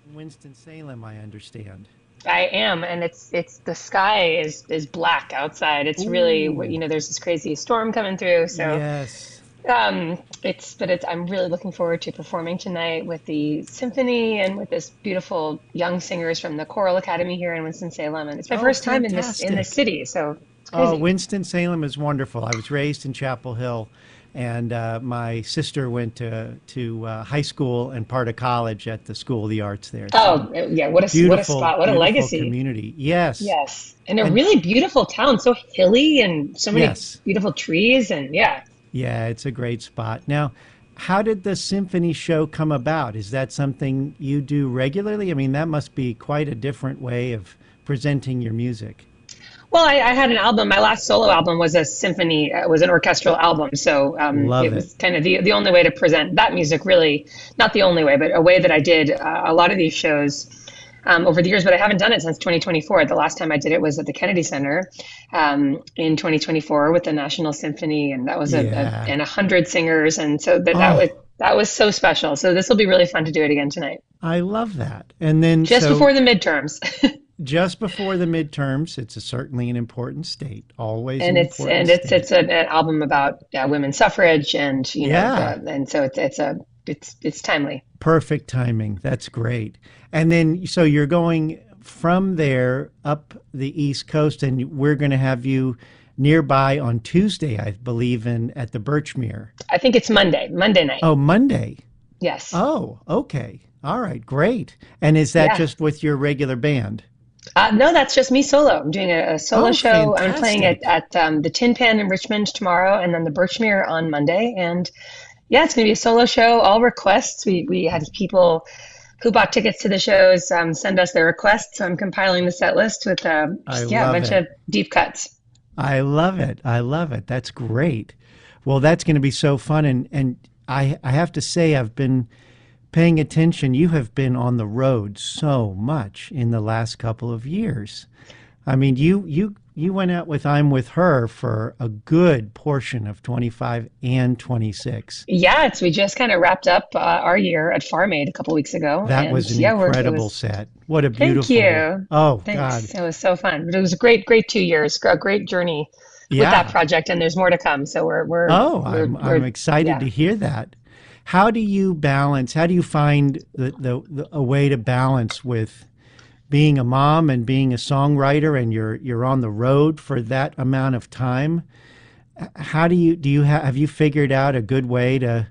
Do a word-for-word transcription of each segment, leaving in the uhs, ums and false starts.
Winston-Salem, I understand. I am, and it's it's the sky is is black outside. It's really, Ooh, you know, there's this crazy storm coming through, so yes. um it's but it's I'm really looking forward to performing tonight with the symphony and with this beautiful young singers from the Choral Academy here in Winston-Salem, and it's my Oh, first time in this in this fantastic. city, so it's Oh, crazy. Winston-Salem is wonderful. I was raised in Chapel Hill, and uh, my sister went to to uh, high school and part of college at the School of the Arts there. So Oh, yeah, what a what a beautiful, spot, what a beautiful legacy. community. Yes, Yes. And a and really beautiful town, so hilly and so many yes, beautiful trees and yeah. yeah, it's a great spot. Now, how did the symphony show come about? Is that something you do regularly? I mean, that must be quite a different way of presenting your music. Well, I, I had an album. My last solo album was a symphony, uh, was an orchestral album. So um, Love it it. was kind of the, the only way to present that music, really, not the only way, but a way that I did uh, a lot of these shows um, over the years. But I haven't done it since twenty twenty-four. The last time I did it was at the Kennedy Center um, in twenty twenty-four with the National Symphony, and that was a, a Yeah. and a hundred singers, and so that that was Oh, that was so special. So this will be really fun to do it again tonight, I love that. And then, just so before the midterms. just before the midterms, it's a, certainly an important state, always And an it's important and it's state. it's an, an album about uh, women's suffrage, and you know, Yeah, uh, and so it's it's a it's it's timely. perfect timing. That's great. And then, so you're going from there up the East Coast, and we're going to have you nearby on Tuesday, I believe, in at the Birchmere. I think it's Monday, Monday night. Oh, Monday. Yes, Oh, okay. All right, great. And is that yeah. just with your regular band? Uh, no, that's just me solo. I'm doing a, a solo Oh, show. I'm playing at fantastic. at um, the Tin Pan in Richmond tomorrow, and then the Birchmere on Monday. And yeah, it's gonna be a solo show. All requests. We we had people who bought tickets to the shows um, send us their requests. So I'm compiling the set list with um, I just yeah, a love bunch it. of deep cuts. I love it. I love it. That's great. Well, that's going to be so fun. And, and I, I have to say, I've been paying attention. You have been on the road so much in the last couple of years. I mean, you, you, you went out with I'm With Her for a good portion of twenty-five and twenty-six. Yeah, it's we just kind of wrapped up uh, our year at Farm Aid a couple weeks ago, That and was an yeah, we're it incredible was. set. What a Thank beautiful, you, oh God. thanks. It was so fun. But it was a great, great two years, a great journey with that Yeah. project, and there's more to come. So we're we're Oh, we're I'm I'm we're excited yeah. to hear that. How do you balance? How do you find the, the, the a way to balance with being a mom and being a songwriter, and you're you're on the road for that amount of time? How do you do you have have you figured out a good way to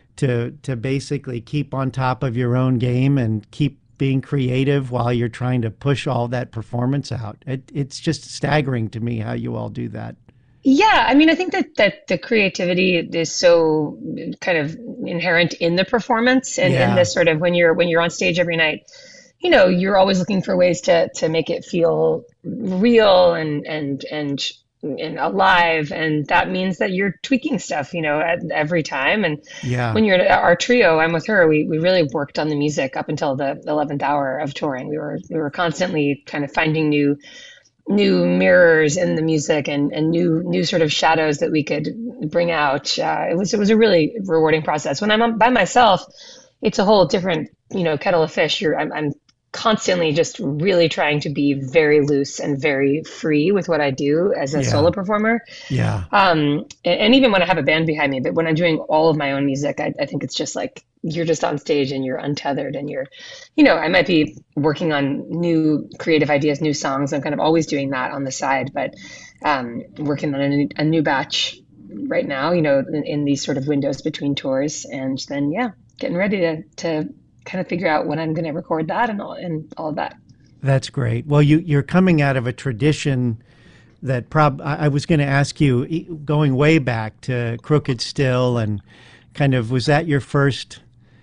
to to basically keep on top of your own game and keep being creative while you're trying to push all that performance out? It, it's just staggering to me how you all do that. Yeah, I mean, I think that that the creativity is so kind of inherent in the performance and in Yeah, this sort of when you're when you're on stage every night, you know, you're always looking for ways to to make it feel real and and and and alive, and that means that you're tweaking stuff, you know, at every time. And yeah, when you're at our trio, I'm with her. We we really worked on the music up until the eleventh hour of touring. We were we were constantly kind of finding new new mirrors in the music and, and new new sort of shadows that we could bring out. Uh, it was it was a really rewarding process. When I'm by myself, it's a whole different you know kettle of fish. You're I'm, I'm constantly just really trying to be very loose and very free with what I do as a yeah, solo performer. yeah. Um, and, and even when I have a band behind me, but when I'm doing all of my own music, I, I think it's just like you're just on stage and you're untethered and you're, you know, I might be working on new creative ideas, new songs. I'm kind of always doing that on the side, but um, working on a, new- a new batch right now, you know, in, in these sort of windows between tours, and then yeah, getting ready to to kind of figure out when I'm going to record that and all and all of that. That's great. Well, you you're coming out of a tradition that prob I, I was going to ask you, e- going way back to Crooked Still, and kind of, was that your first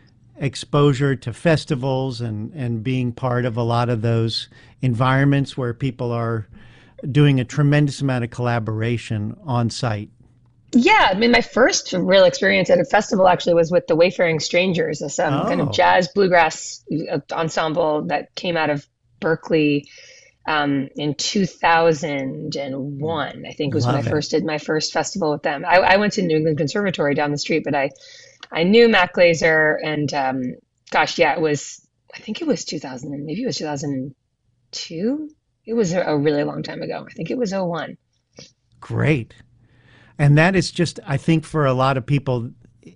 exposure to festivals and and being part of a lot of those environments where people are doing a tremendous amount of collaboration on site? Yeah, I mean, my first real experience at a festival actually was with the Wayfaring Strangers, this um, kind of Oh, jazz bluegrass uh, ensemble that came out of Berkeley um, in two thousand one, I think was when I love it. first did my first festival with them. I, I went to New England Conservatory down the street, but I, I knew Mac Glazer and um, gosh, yeah, it was I think it was two thousand, maybe it was two thousand two. It was a, a really long time ago. I think it was oh one. Great. And that is just, I think, for a lot of people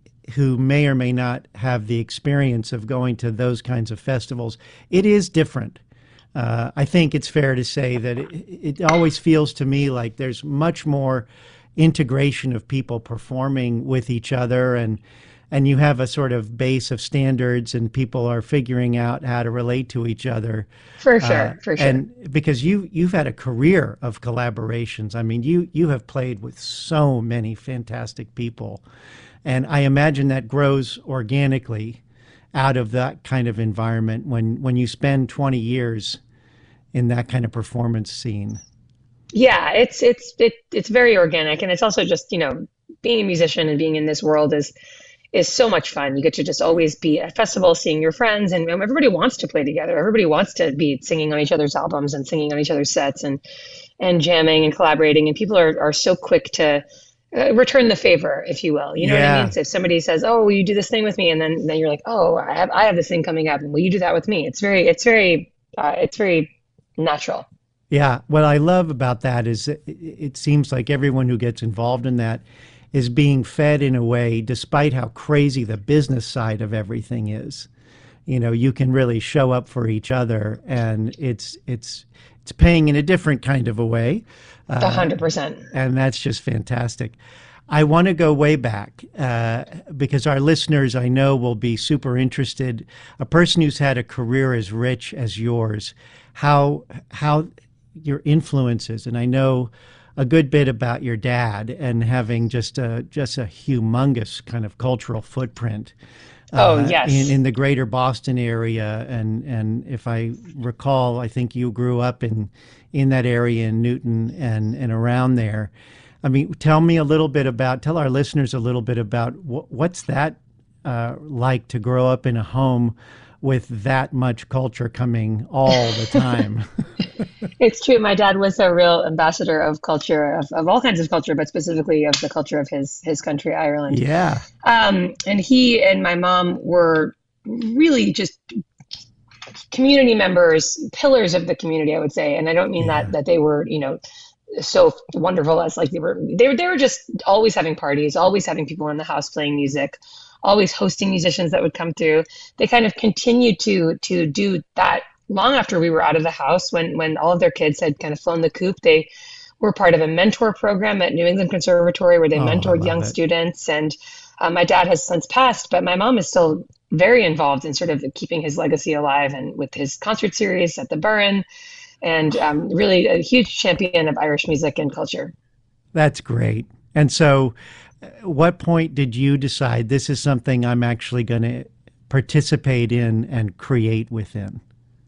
who may or may not have the experience of going to those kinds of festivals, it is different. Uh, I think it's fair to say that it, it always feels to me like there's much more integration of people performing with each other, and and you have a sort of base of standards, and people are figuring out how to relate to each other. For Uh, sure, for sure. and because you you've had a career of collaborations. I mean, you you have played with so many fantastic people, and I imagine that grows organically out of that kind of environment when when you spend twenty years in that kind of performance scene. Yeah, it's it's it, it's very organic, and it's also just, you know, being a musician and being in this world is is so much fun. You get to just always be at festivals, seeing your friends, and everybody wants to play together. Everybody wants to be singing on each other's albums and singing on each other's sets and and jamming and collaborating. And people are are so quick to uh, return the favor, if you will. You know what I Yeah, mean? So if somebody says, "Oh, will you do this thing with me?" and then then you're like, "Oh, I have I have this thing coming up, and will you do that with me?" It's very it's very uh, it's very natural. yeah. What I love about that is it, it seems like everyone who gets involved in that is being fed in a way, despite how crazy the business side of everything is. You know, you can really show up for each other, and it's it's it's paying in a different kind of a way, A uh, hundred percent. and that's just fantastic. I want to go way back uh, because our listeners, I know, will be super interested. A person who's had a career as rich as yours, how how your influences, and I know a good bit about your dad and having just a just a humongous kind of cultural footprint Oh, uh, in yes. in the greater Boston area, and and if I recall, I think you grew up in in that area in Newton and and around there. I mean, tell me a little bit about, tell our listeners a little bit about wh- what's that uh, like to grow up in a home with that much culture coming all the time. It's true. My dad was a real ambassador of culture, of, of all kinds of culture, but specifically of the culture of his his country, Ireland. Yeah, Um, and he and my mom were really just community members, pillars of the community, I would say. And I don't mean that yeah, that they were, you know, so wonderful as like they were they were they were just always having parties, always having people in the house playing music, always hosting musicians that would come through. They kind of continued to to do that long after we were out of the house, when when all of their kids had kind of flown the coop. They were part of a mentor program at New England Conservatory where they oh, I mentored love young it. students. And uh, my dad has since passed, but my mom is still very involved in sort of keeping his legacy alive, and with his concert series at the Burren, and um, really a huge champion of Irish music and culture. That's great. And so, uh, what point did you decide this is something I'm actually going to participate in and create within?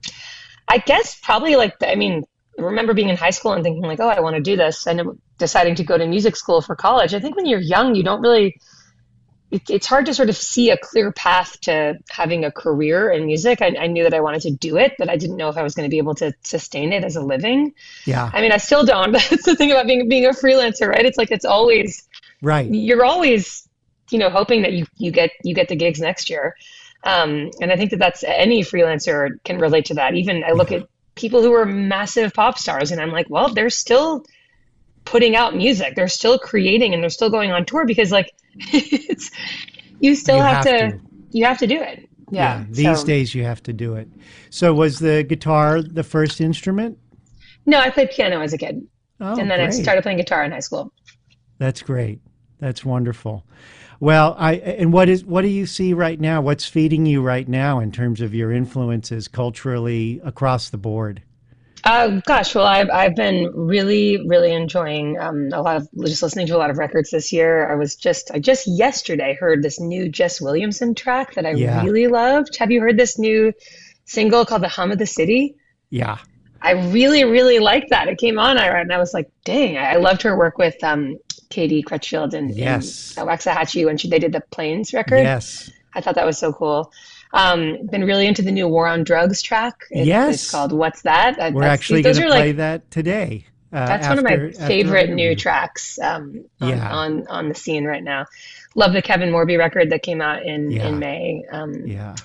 I guess probably like, the, I mean, I remember being in high school and thinking like, oh, I want to do this, and deciding to go to music school for college. I think when you're young, you don't really, it, it's hard to sort of see a clear path to having a career in music. I, I knew that I wanted to do it, but I didn't know if I was going to be able to sustain it as a living. Yeah, I mean, I still don't. That's the thing about being being a freelancer, right? It's like it's always right. you're always, you know, hoping that you you get you get the gigs next year. Um, and I think that that's any freelancer can relate to that. Even I look Yeah, at people who are massive pop stars, and I'm like, well, they're still putting out music, they're still creating, and they're still going on tour because like it's you still you have have to to. you have to do it. Yeah. Yeah, these So days you have to do it. So, was the guitar the first instrument? no, I played piano as a kid, Oh, and then I great. started playing guitar in high school. That's great. That's wonderful. Well, I and what is what do you see right now? What's feeding you right now in terms of your influences culturally across the board? Uh, gosh, well, I've I've been really, really enjoying um, a lot of just listening to a lot of records this year. I was just I just yesterday heard this new Jess Williamson track that I Yeah, really loved. Have you heard this new single called "The Hum of the City"? yeah, I really, really liked that. It came on, I and I was like, dang, I I loved her work with um, Katie Crutchfield and in yes, Waxahachie when she they did the Plains record. yes, I thought that was so cool. Um, been really into the new War on Drugs track. It's it's yes. called "What's That?" Uh, We're That's actually these going those to are play like that today uh, that's one of my after after our favorite new interview. tracks um, on Yeah, on on the scene right now. Love the Kevin Morby record that came out in in yeah, May. Um, yeah.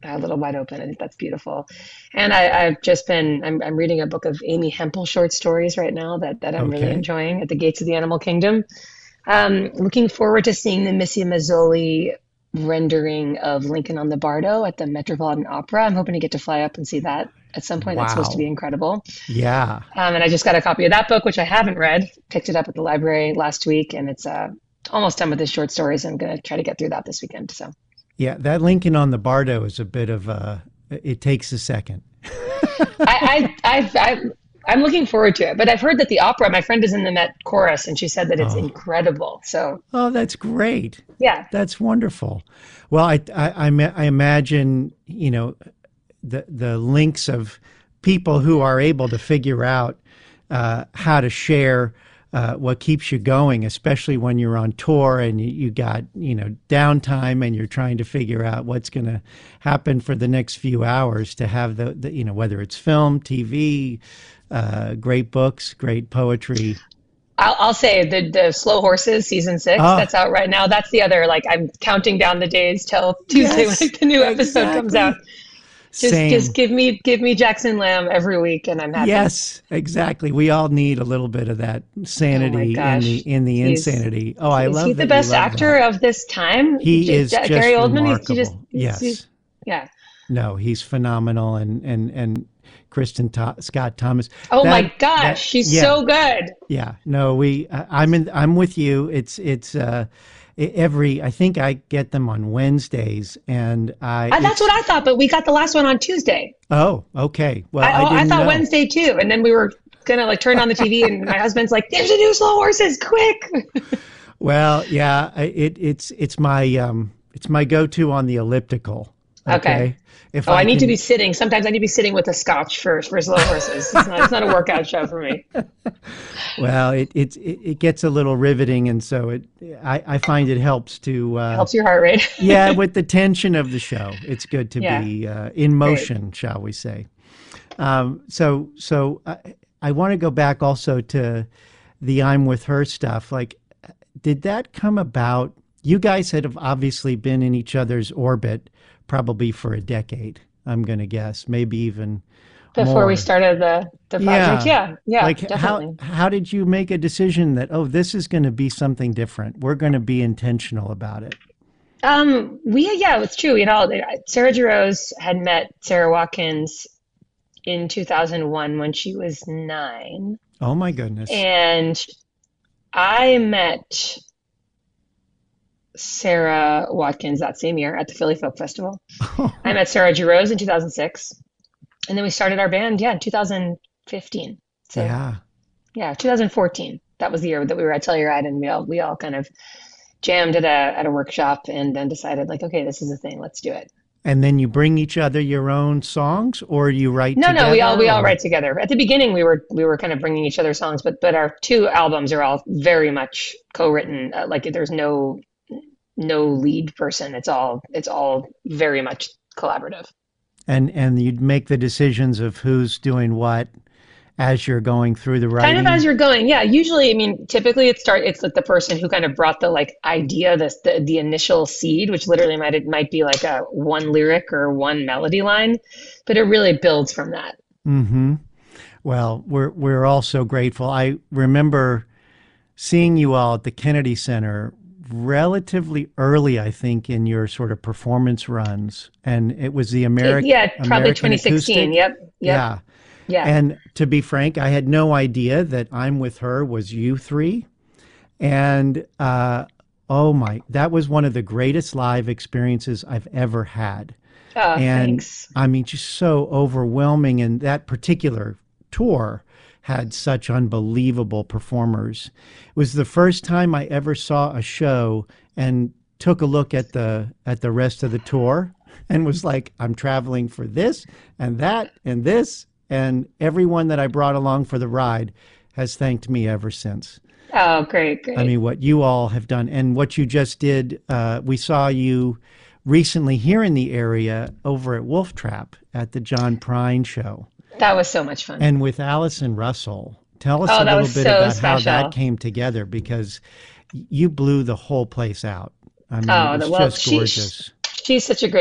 a little wide open. I think that's beautiful. And I, I've just been I'm, I'm reading a book of Amy Hempel short stories right now that that I'm really Okay. enjoying, At the Gates of the Animal Kingdom. Um, looking forward to seeing the Missy Mazzoli rendering of Lincoln on the Bardo at the Metropolitan Opera. I'm hoping to get to fly up and see that at some point. That's supposed to be Wow. incredible. Yeah. Um, and I just got a copy of that book, which I haven't read. Picked it up at the library last week, and it's uh, almost done with the short stories. I'm going to try to get through that this weekend. So Yeah. That Lincoln on the Bardo is a bit of a, it takes a second. I, I, I've, I, I'm looking forward to it. But I've heard that the opera, my friend is in the Met Chorus, and she said that it's Oh, incredible. So oh, that's great. yeah, That's wonderful. Well, I, I, I, ma- I imagine, you know, the, the links of people who are able to figure out uh, how to share uh, what keeps you going, especially when you're on tour and you, you got, you know, downtime and you're trying to figure out what's going to happen for the next few hours to have the, the you know, whether it's film, T V, uh, great books, great poetry. I'll, I'll say the the Slow Horses season six Oh, that's out right now. That's the other like I'm counting down the days till Tuesday when yes, the new episode comes out. exactly. Just just Same. give me give me Jackson Lamb every week, and I'm happy. Yes, exactly. We all need a little bit of that Oh my sanity in the gosh, in the he's insanity. Oh, I is he love the that you best love actor that. of this time? He J- is J- Gary just Oldman. He's, he just remarkable. he's, Yes. he's yeah. No, he's phenomenal, and and and Kristen Tho- Scott Thomas. Oh my That gosh, that she's yeah, so good. yeah. No, we. I- I'm in. I'm with you. It's it's uh e- every. I think I get them on Wednesdays, and I Uh, that's what it's I thought, but we got the last one on Tuesday. oh okay. Well, I I oh, I didn't thought know. Wednesday too, and then we were gonna like turn on the T V, and my husband's like, "There's a new Slow Horses, quick!" Well, yeah, I- it it's it's my um it's my go-to on the elliptical. Okay. Okay, if Oh, I I need to be can. sitting. Sometimes I need to be sitting with a scotch for for Slow Horses. It's not it's not a workout show for me. Well, it it it it gets a little riveting, and so it I I find it helps to uh, Helps your heart rate. yeah, with the tension of the show. It's good to Yeah, be uh, in great. motion, shall we say? Um, so so I I want to go back also to the I'm with her stuff. Like, did that come about? You guys had have obviously been in each other's orbit probably for a decade, I'm going to guess, maybe even Before we more. started the the project, Yeah. yeah, yeah, Like how definitely. how did you make a decision that, oh, this is going to be something different. We're going to be intentional about it. Um, we yeah, it's true. You know, Sarah Jarosz had met Sarah Watkins in two thousand one when she was nine, Oh my goodness. and I met Sarah Watkins that same year at the Philly Folk Festival. I met Sarah Jarosz in two thousand six, and then we started our band, yeah, in two thousand fifteen. So Yeah. yeah, two thousand fourteen. That was the year that we were at Telluride, and we all we all kind of jammed at a at a workshop, and then decided like, okay, this is a thing, let's do it. And then you bring each other your own songs, or you write No, no, we all together, we all or write together. At the beginning, we were we were kind of bringing each other songs, but but our two albums are all very much co-written. Uh, like there's no no lead person. It's all it's all very much collaborative. and and you'd make the decisions of who's doing what as you're going through the Kind of as writing. you're going, yeah. Usually, I mean, typically it start. It's like the person who kind of brought the like idea, this the the initial seed, which literally might it might be like a one lyric or one melody line, but it really builds from that. Mm-hmm. Well, we're we're all so grateful. I remember seeing you all at the Kennedy Center relatively early, I think, in your sort of performance runs, and it was the It, American yeah, probably American twenty sixteen. Acoustic. Yep, yep, Yeah. yeah. And to be frank, I had no idea that I'm with her was you three. And uh, oh my, that was one of the greatest live experiences I've ever had. Oh, And thanks. I mean, just so overwhelming. And that particular tour had such unbelievable performers. It was the first time I ever saw a show and took a look at the at the rest of the tour and was like, I'm traveling for this and that and this, and everyone that I brought along for the ride has thanked me ever since. Oh, great, I great. mean, what you all have done and what you just did. Uh, we saw you recently here in the area over at Wolf Trap at the John Prine show. That was so much fun. And with Allison Russell, tell us Oh, a that little was bit so about how that special. came together because you blew the whole place out. I mean, it Oh, was the, well, just she gorgeous. she's such a great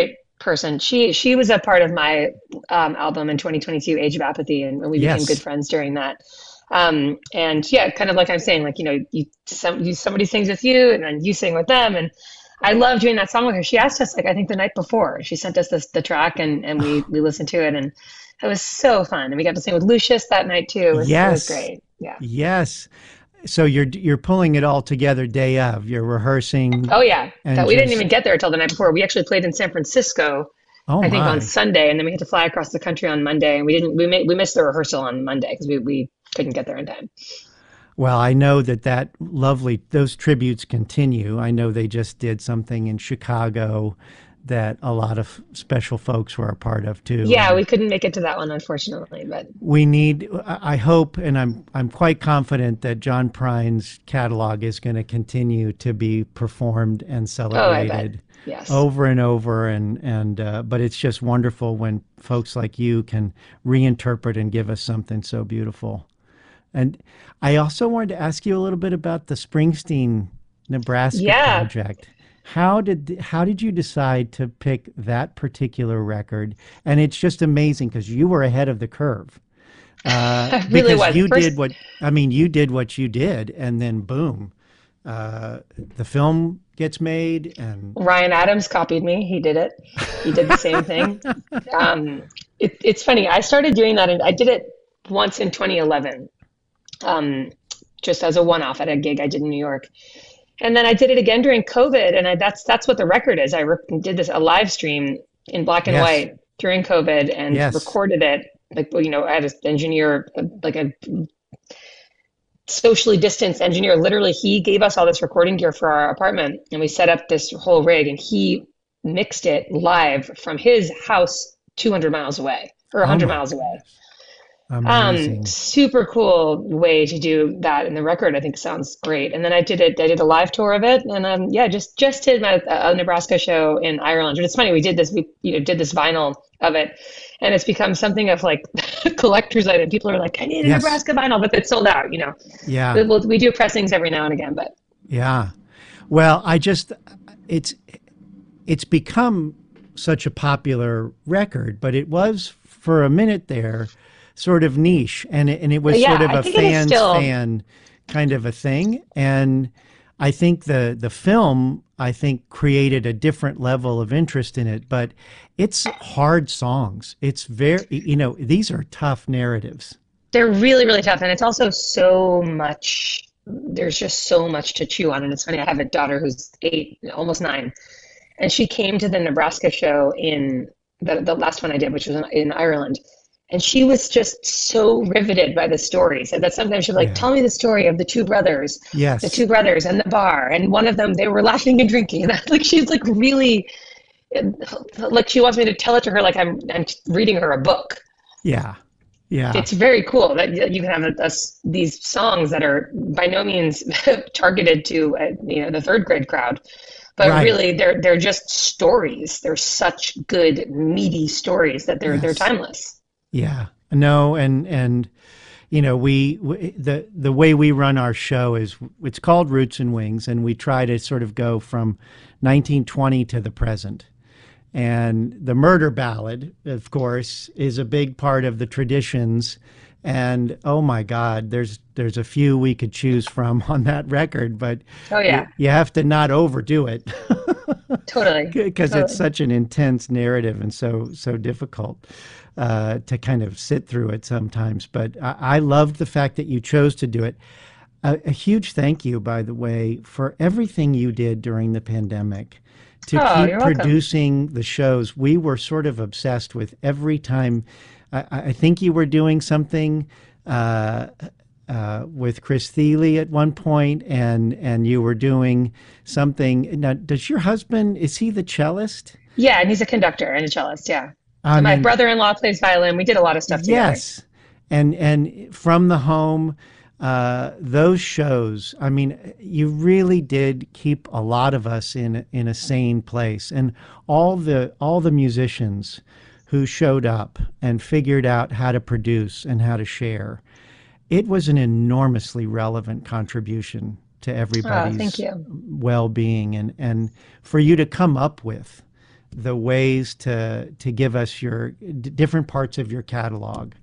person. She she was a part of my um, album in twenty twenty-two, Age of Apathy, and, and we became good Yes. friends during that. Um, and yeah, kind of like I'm saying, like you know, you some you somebody sings with you, and then you sing with them, and I love doing that song with her. She asked us like I think the night before. She sent us this the track, and and we we listened to it, and it was so fun. And we got to sing with Lucius that night too. It was it was Yes. great. Yeah. Yes. So you're you're pulling it all together day of. You're rehearsing Oh yeah. and That we didn't just even get there till the night before. We actually played in San Francisco, oh I think on my. Sunday, and then we had to fly across the country on Monday, and we didn't we ma- we missed the rehearsal on Monday because we we couldn't get there in time. Well, I know that that lovely those tributes continue. I know they just did something in Chicago that a lot of special folks were a part of too. Yeah, And we couldn't make it to that one unfortunately, but we need I I hope and I'm I'm quite confident that John Prine's catalog is going to continue to be performed and oh, I bet. celebrated Yes. over and over and and uh, but it's just wonderful when folks like you can reinterpret and give us something so beautiful. And I also wanted to ask you a little bit about the Springsteen, Nebraska Yeah. project. How did how did you decide to pick that particular record? And it's just amazing because you were ahead of the curve. Uh, It really because was. you First, did what I mean, you did what you did, and then boom, uh, the film gets made, and Ryan Adams copied me. He did it. He did the same thing. Um, it, it's funny. I started doing that, and I did it once in twenty eleven, um, just as a one-off at a gig I did in New York. And then I did it again during COVID, and I, that's that's what the record is. I re did this a live stream in black and yes, white during COVID and yes, recorded it. Like, well, you know, I had an engineer, uh, like a socially distanced engineer. Literally, he gave us all this recording gear for our apartment, and we set up this whole rig, and he mixed it live from his house two hundred miles away or oh one hundred my miles away. goodness, Um, amazing. super cool way to do that, and the record I think sounds great. And then I did it. I did a live tour of it, and um, yeah, just just did my a Nebraska show in Ireland. And it's funny we did this. We you know did this vinyl of it, and it's become something of like a collector's item. People are like, I need a Yes, Nebraska vinyl, but it's sold out. You know, yeah, we, we'll, we do pressings every now and again, but yeah. Well, I just it's it's become such a popular record, but it was for a minute there sort of niche and it, and it was sort yeah, of I a think it is fan's still. fan kind of a thing. And I think the the film I think created a different level of interest in it, but it's hard songs. It's very you know, these are tough narratives. They're really, really tough, and it's also so much. There's just so much to chew on, and it's funny. I have a daughter who's eight, almost nine, and she came to the Nebraska show in the the last one I did, which was in, in Ireland, and she was just so riveted by the stories. And that sometimes she'd be like, Yeah. "Tell me the story of the two brothers, the Yes. two brothers and the bar, and one of them they were laughing and drinking." And I, like she's like really, like she wants me to tell it to her like I'm I'm reading her a book. Yeah. Yeah. It's very cool that you can have a, a s- these songs that are by no means targeted to uh, you know the third grade crowd, but Right. really they're they're just stories. They're such good meaty stories that they're they're Yes. timeless. Yeah. No, and and you know, we, we the the way we run our show is it's called Roots and Wings, and we try to sort of go from nineteen twenty to the present. And the murder ballad, of course, is a big part of the traditions. And oh my God, there's there's a few we could choose from on that record, but Oh you, yeah, you have to not overdo it totally, because it's totally. such an intense narrative and so so difficult uh, to kind of sit through it sometimes. But I, I loved the fact that you chose to do it. A, a huge thank you, by the way, for everything you did during the pandemic to Oh, keep you're welcome. producing the shows. We were sort of obsessed with every time. I, I think you were doing something uh, uh, with Chris Thiele at one point, and and you were doing something. Now, does your husband is he the cellist? Yeah, and he's a conductor and a cellist. Yeah, I and my mean, brother-in-law plays violin. We did a lot of stuff together. yes, and and from the home, uh, those shows. I mean, you really did keep a lot of us in in a sane place, and all the all the musicians who showed up and figured out how to produce and how to share. It was an enormously relevant contribution to Oh, thank everybody's you. well-being, and and for you to come up with the ways to to give us your d- different parts of your catalog.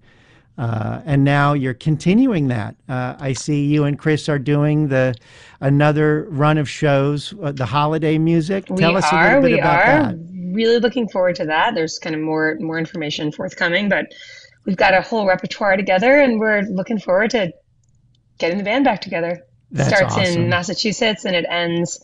Uh, and now you're continuing that. Uh, I see you and Chris are doing the another run of shows, uh, the holiday music. Tell We us a are, little bit we about are that. really looking forward to that. There's kind of more more information forthcoming, but we've got a whole repertoire together, and we're looking forward to getting the band back together. It That's starts in awesome. Massachusetts and it ends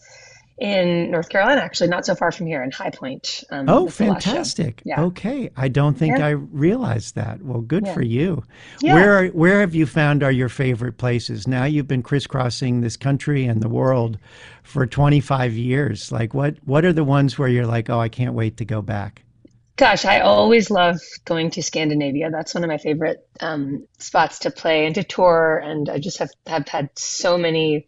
in North Carolina, actually, not so far from here in High Point. Um, Oh, that's the last show. fantastic. Yeah. Okay. I don't think Yeah. I realized that. Well, good Yeah. for you. Yeah. Where are, where have you found are your favorite places? Now you've been crisscrossing this country and the world for twenty-five years. Like what what are the ones where you're like, "Oh, I can't wait to go back?" Gosh, I always love going to Scandinavia. That's one of my favorite um, spots to play and to tour. And I just have, have had so many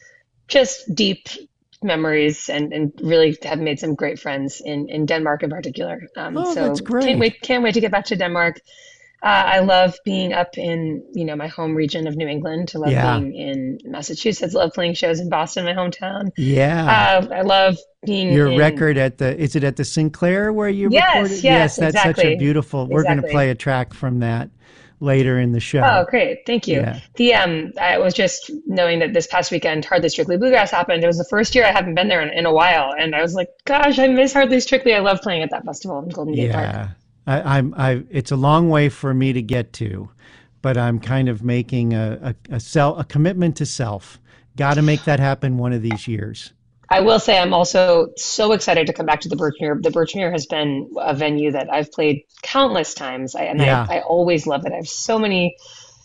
just deep memories and, and really have made some great friends in, in Denmark in particular. Um, Oh, that's so can't great. wait, can't wait to get back to Denmark. Uh, I love being up in, you know, my home region of New England. I love Yeah. being in Massachusetts. Love playing shows in Boston, my hometown. Yeah. Uh, I love being Your in, record at the, is it at the Sinclair where you yes, recorded? Yes, yes, that's such a exactly. beautiful, we're going to Exactly. play a track from that later in the Oh, show. great. Thank you. Yeah. The um I was just knowing that this past weekend Hardly Strictly Bluegrass happened. It was the first year I haven't been there in, in a while, and I was like, gosh, I miss Hardly Strictly. I love playing at that festival in Golden Gate Park. Yeah. I, I'm, I, it's a long way for me to get to, but I'm kind of making a, a, a sell, a commitment to self. Got to make that happen one of these years. I will say I'm also so excited to come back to the Birchmere. The Birchmere has been a venue that I've played countless times, I, and I, Yeah. I always love it. I have so many,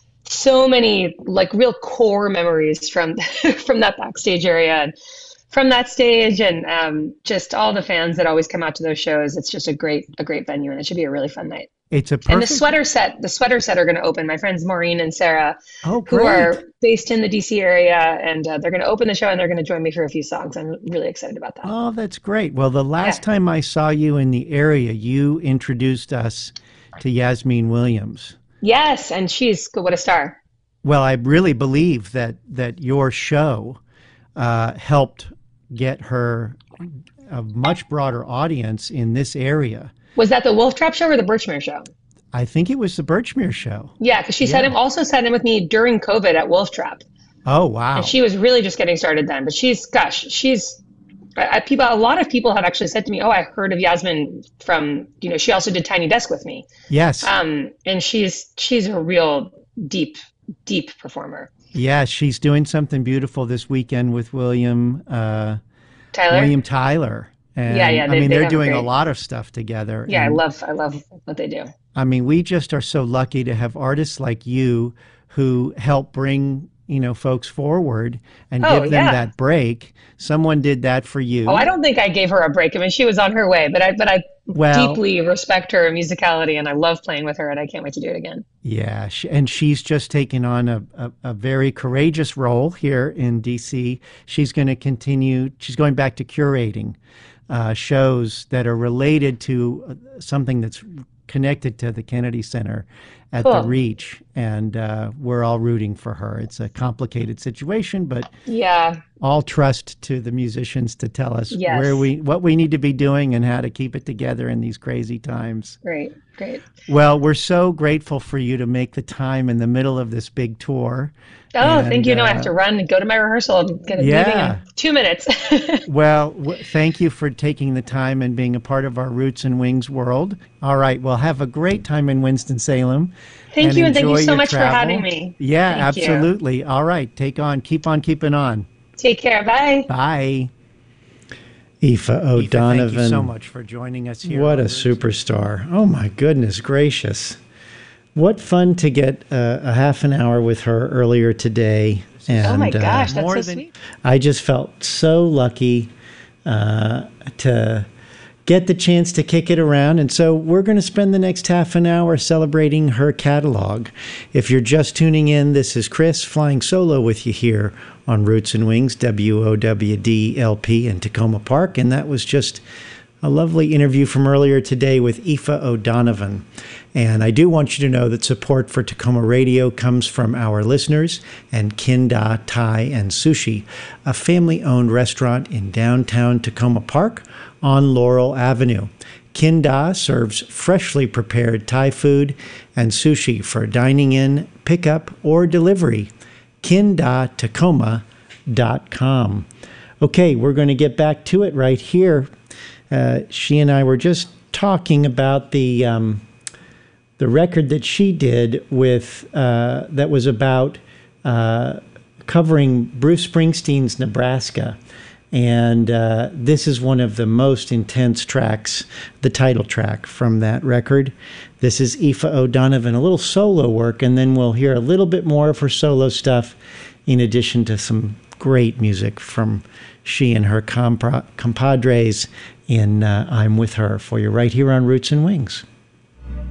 so many like real core memories from from that backstage area and from that stage, and um, just all the fans that always come out to those shows. It's just a great a great venue, and it should be a really fun night. It's a And the perfect. sweater set, the sweater set are going to open. My friends Maureen and Sarah, Oh, who great. are based in the D C area, and uh, they're going to open the show and they're going to join me for a few songs. I'm really excited about that. Oh, that's great. Well, the Yeah. last time I saw you in the area, you introduced us to Yasmin Williams. Yes, and she's what a star. Well, I really believe that that your show uh, helped get her a much broader audience in this area. Was that the Wolf Trap show or the Birchmere show? I think it was the Birchmere show. Yeah, because she sat Yeah. in, also sat in with me during COVID at Wolf Trap, Oh, and wow. she was really just getting started then. But she's, gosh, she's I, I- people. A lot of people have actually said to me, "Oh, I heard of Yasmin from you know." She also did Tiny Desk with me, Yes. um, and she's she's a real deep deep performer. Yeah, she's doing something beautiful this weekend with William uh, Tyler, William Tyler. And yeah, yeah, I they mean, they they're have a doing a great. lot of stuff together. Yeah, I And love I love what they do. I mean, we just are so lucky to have artists like you who help bring, you know, folks forward and Oh give them yeah. that break. Someone did that for Oh, I you. don't think I gave her a break. I mean, she was on her way, but I but I Well, deeply respect her musicality, and I love playing with her, and I can't wait to do it again. yeah, sh and she's just taken on a, a, a very courageous role here in D C. She's going to continue, she's going back to curating uh, shows that are related to uh, something that's connected to the Kennedy Center at the Cool. Reach. And uh, we're all rooting for her. It's a complicated situation, but Yeah. all trust to the musicians to tell us where Yes. we, what we need to be doing and how to keep it together in these crazy times. Great. Great. Well, we're so grateful for you to make the time in the middle of this big tour. Oh, thank And you. No, I have uh, to run and go to my rehearsal. I'm gonna leaving yeah, in two minutes. well, w- thank you for taking the time and being a part of our Roots and Wings world. All right, well, have a great time in Winston-Salem Thank and you, and thank you enjoy so your much for having travel. me. Yeah, Thank you. absolutely. All right, take on, keep on keeping on. Take care. Bye. Bye. Aoife Aoife, thank you so O'Donovan. much for joining us here. What on a Roots. superstar. Oh, my goodness gracious. What fun to get uh, a half an hour with her earlier today. And, Oh my uh, gosh, that's more so than- sweet. I just felt so lucky uh, to get the chance to kick it around. And so we're going to spend the next half an hour celebrating her catalog. If you're just tuning in, this is Chris flying solo with you here on Roots and Wings, W O W D L P in Tacoma Park. And that was just a lovely interview from earlier today with Aoife O'Donovan. And I do want you to know that support for Tacoma Radio comes from our listeners and Kinda Thai and Sushi, a family-owned restaurant in downtown Tacoma Park on Laurel Avenue. Kin Da serves freshly prepared Thai food and sushi for dining in, pickup, or delivery. kin da tacoma dot com. Okay, we're going to get back to it right here. Uh, she and I were just talking about the um, the record that she did with uh, that was about uh, covering Bruce Springsteen's Nebraska. And uh, this is one of the most intense tracks, the title track from that record. This is Aoife O'Donovan, a little solo work, and then we'll hear a little bit more of her solo stuff in addition to some great music from she and her compra- compadres in uh, I'm With Her for you right here on Roots and Wings.